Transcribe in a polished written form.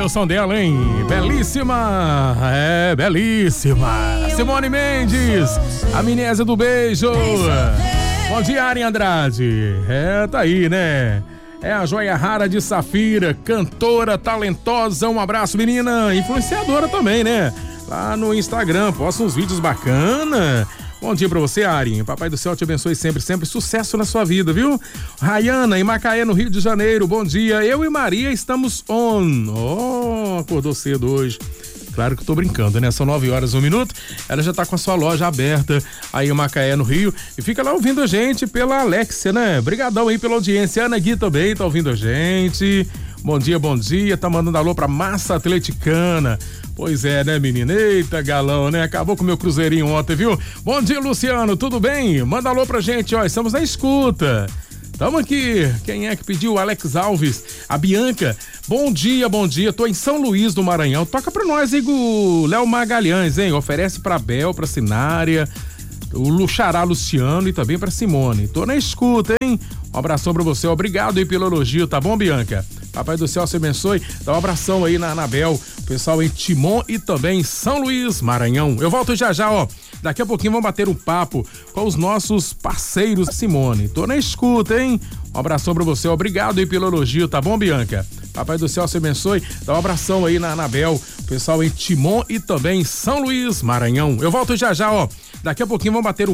o som dela, hein? Belíssima! É, belíssima! Simone Mendes, a Amnésia do Beijo. Bom dia, Ari Andrade. Tá aí, né? É a joia rara de Safira, cantora talentosa. Um abraço, menina. Influenciadora também, né? Lá no Instagram, posta uns vídeos bacana. Bom dia pra você, Ari. Papai do céu te abençoe sempre, sempre. Sucesso na sua vida, viu? Rayana, em Macaé, no Rio de Janeiro. Bom dia. Eu e Maria estamos on. Oh, acordou cedo hoje. Claro que eu tô brincando, né? São 9h01. Ela já tá com a sua loja aberta aí em Macaé, no Rio. E fica lá ouvindo a gente pela Alexia, né? Brigadão aí pela audiência. Ana Gui também tá ouvindo a gente. Bom dia, bom dia. Tá mandando alô pra Massa Atleticana. Pois é, né, menina? Eita, galão, né? Acabou com o meu cruzeirinho ontem, viu? Bom dia, Luciano. Tudo bem? Manda alô pra gente, ó. Estamos na escuta. Tamo aqui. Quem é que pediu? Alex Alves. A Bianca. Bom dia, bom dia. Tô em São Luís do Maranhão. Toca pra nós, hein, o Léo Magalhães, hein? Oferece pra Bel, pra Sinária, o Luxará Luciano e também pra Simone. Tô na escuta, hein? Um abração pra você. Obrigado aí pelo elogio, tá bom, Bianca? Papai do céu, se abençoe. Dá um abração aí na Anabel, pessoal em Timon e também em São Luís, Maranhão. Eu volto já, ó. Daqui a pouquinho vamos bater um papo com os nossos parceiros. Simone, tô na escuta, hein? Um abração pra você. Obrigado aí pelo elogio, tá bom, Bianca? Papai do céu, se abençoe. Dá um abração aí na Anabel, pessoal em Timon e também em São Luís, Maranhão. Eu volto já, ó. Daqui a pouquinho vamos bater um